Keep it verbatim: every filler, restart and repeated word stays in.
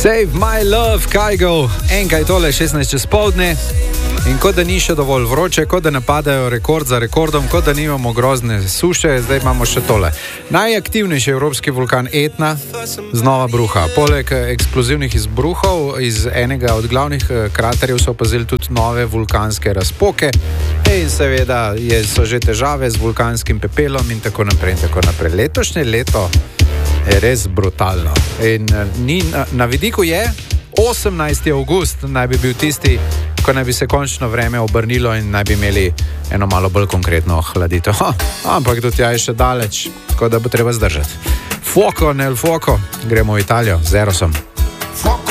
Save my love, Kygo, enkaj tole šestnajst čez poldne. In kot da ni še dovolj vroče, kot da napadajo rekord za rekordom, kot da nimamo grozne suše, zdaj imamo še tole. Najaktivnejši evropski vulkan Etna znova bruha. Poleg eksplozivnih izbruhov iz enega od glavnih kraterjev so opazili tudi nove vulkanske razpoke. In seveda je, so že težave z vulkanskim pepelom in tako naprej in tako naprej. Letošnje leto je res brutalno. In ni, na, na vidiku je osemnajsti avgust, naj bi bil tisti, ko naj bi se končno vreme obrnilo in naj bi imeli eno malo bolj konkretno hladitev. Ha, ampak do tja je še daleč, tako da bo treba zdržati. Fuoco nel fuoco, gremo v Italijo z Erosom.